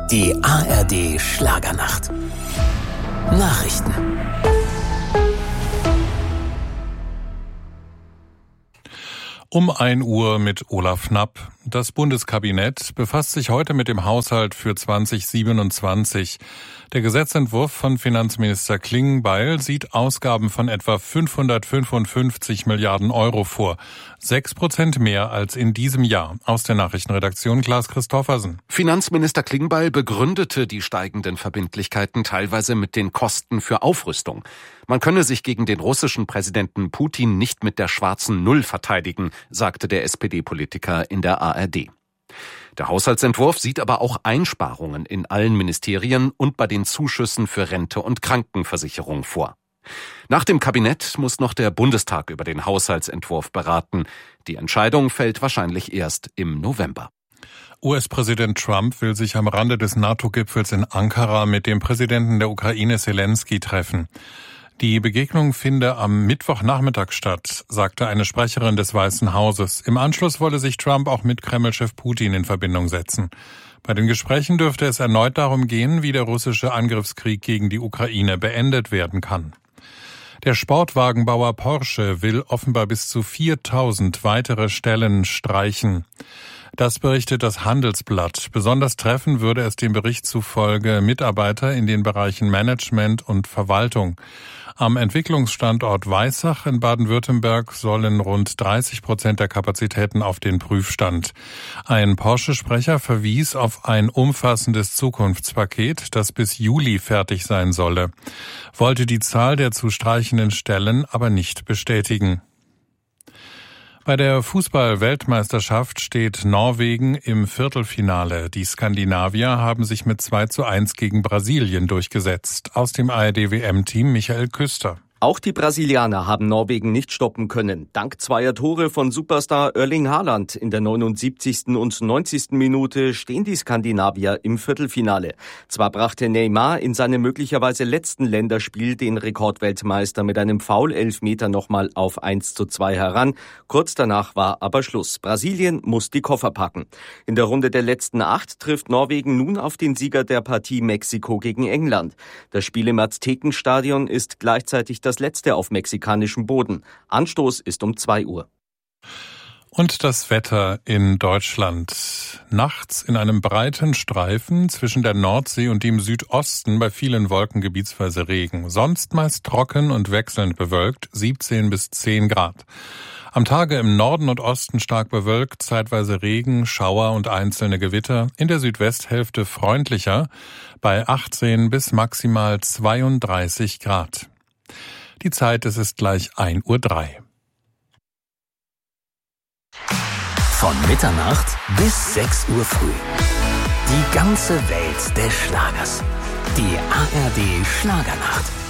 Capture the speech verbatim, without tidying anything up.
Die A R D Schlagernacht. Nachrichten. Um ein Uhr mit Olaf Knapp. Das Bundeskabinett befasst sich heute mit dem Haushalt für zwanzig siebenundzwanzig. Der Gesetzentwurf von Finanzminister Klingbeil sieht Ausgaben von etwa fünfhundertfünfundfünfzig Milliarden Euro vor. Sechs Prozent mehr als in diesem Jahr. Aus der Nachrichtenredaktion Klaas Christoffersen. Finanzminister Klingbeil begründete die steigenden Verbindlichkeiten teilweise mit den Kosten für Aufrüstung. Man könne sich gegen den russischen Präsidenten Putin nicht mit der schwarzen Null verteidigen, sagte der S P D-Politiker in der A R D. Der Haushaltsentwurf sieht aber auch Einsparungen in allen Ministerien und bei den Zuschüssen für Rente und Krankenversicherung vor. Nach dem Kabinett muss noch der Bundestag über den Haushaltsentwurf beraten. Die Entscheidung fällt wahrscheinlich erst im November. U S-Präsident Trump will sich am Rande des NATO-Gipfels in Ankara mit dem Präsidenten der Ukraine Selenskyj treffen. Die Begegnung finde am Mittwochnachmittag statt, sagte eine Sprecherin des Weißen Hauses. Im Anschluss wolle sich Trump auch mit Kremlchef Putin in Verbindung setzen. Bei den Gesprächen dürfte es erneut darum gehen, wie der russische Angriffskrieg gegen die Ukraine beendet werden kann. Der Sportwagenbauer Porsche will offenbar bis zu viertausend weitere Stellen streichen. Das berichtet das Handelsblatt. Besonders treffen würde es dem Bericht zufolge Mitarbeiter in den Bereichen Management und Verwaltung. Am Entwicklungsstandort Weissach in Baden-Württemberg sollen rund dreißig Prozent der Kapazitäten auf den Prüfstand. Ein Porsche-Sprecher verwies auf ein umfassendes Zukunftspaket, das bis Juli fertig sein solle, wollte die Zahl der zu streichenden Stellen aber nicht bestätigen. Bei der Fußball-Weltmeisterschaft steht Norwegen im Viertelfinale. Die Skandinavier haben sich mit zwei zu eins gegen Brasilien durchgesetzt. Aus dem A R D W M-Team Michael Küster. Auch die Brasilianer haben Norwegen nicht stoppen können. Dank zweier Tore von Superstar Erling Haaland in der neunundsiebzigsten und neunzigsten Minute stehen die Skandinavier im Viertelfinale. Zwar brachte Neymar in seinem möglicherweise letzten Länderspiel den Rekordweltmeister mit einem Foul-Elfmeter nochmal auf eins zu zwei heran. Kurz danach war aber Schluss. Brasilien muss die Koffer packen. In der Runde der letzten acht trifft Norwegen nun auf den Sieger der Partie Mexiko gegen England. Das Spiel im Aztekenstadion ist gleichzeitig das letzte auf mexikanischem Boden. Anstoß ist um zwei Uhr. Und das Wetter in Deutschland. Nachts in einem breiten Streifen zwischen der Nordsee und dem Südosten bei vielen Wolken gebietsweise Regen. Sonst meist trocken und wechselnd bewölkt, siebzehn bis zehn Grad. Am Tage im Norden und Osten stark bewölkt, zeitweise Regen, Schauer und einzelne Gewitter. In der Südwesthälfte freundlicher bei achtzehn bis maximal zweiunddreißig Grad. Die Zeit, es ist gleich ein Uhr drei. Von Mitternacht bis sechs Uhr früh. Die ganze Welt des Schlagers. Die A R D Schlagernacht.